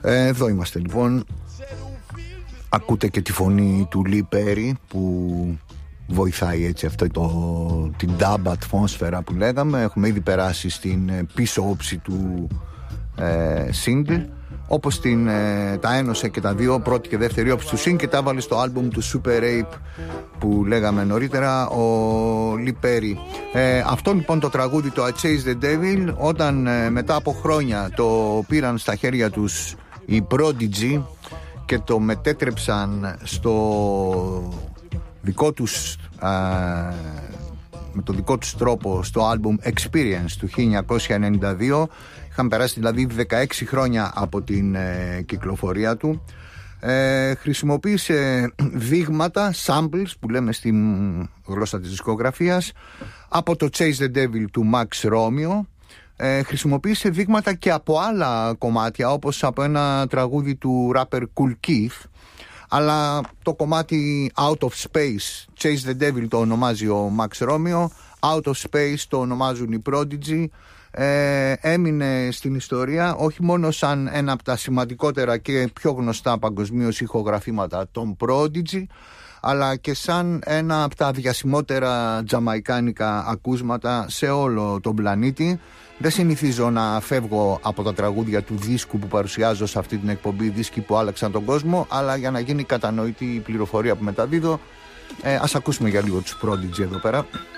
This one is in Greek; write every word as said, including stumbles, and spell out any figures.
Ε, εδώ είμαστε λοιπόν. Ακούτε και τη φωνή του Λι Πέρι που βοηθάει έτσι αυτό το, την dub ατμόσφαιρα που λέγαμε. Έχουμε ήδη περάσει στην πίσω όψη του ε, single. Όπως την, ε, τα ένωσε και τα δύο, πρώτη και δεύτερη όψη του single, και τα έβαλε στο άλμπουμ του Super Ape που λέγαμε νωρίτερα ο Λι Πέρι. Ε, αυτό λοιπόν το τραγούδι, το I Chase the Devil, όταν ε, μετά από χρόνια το πήραν στα χέρια τους οι Prodigy και το μετέτρεψαν στο δικό τους α, με το δικό τους τρόπο στο άλμπουμ Experience του χίλια εννιακόσια ενενήντα δύο. Είχαν περάσει δηλαδή δεκαέξι χρόνια από την ε, κυκλοφορία του. ε, Χρησιμοποίησε δείγματα, samples που λέμε στη γλώσσα της δισκογραφίας, από το Chase the Devil του Max Romeo. Ε, χρησιμοποίησε δείγματα και από άλλα κομμάτια, όπως από ένα τραγούδι του rapper Kool Keith. Αλλά το κομμάτι Out of Space, Chase the Devil το ονομάζει ο Max Romeo, Out of Space το ονομάζουν οι Prodigy. ε, Έμεινε στην ιστορία όχι μόνο σαν ένα από τα σημαντικότερα και πιο γνωστά παγκοσμίως ηχογραφήματα των Prodigy, αλλά και σαν ένα από τα διασημότερα τζαμαϊκάνικα ακούσματα σε όλο τον πλανήτη. Δεν συνηθίζω να φεύγω από τα τραγούδια του δίσκου που παρουσιάζω σε αυτή την εκπομπή, δίσκοι που άλλαξαν τον κόσμο, αλλά για να γίνει κατανοητή η πληροφορία που μεταδίδω, ε, ας ακούσουμε για λίγο τους Prodigy εδώ πέρα.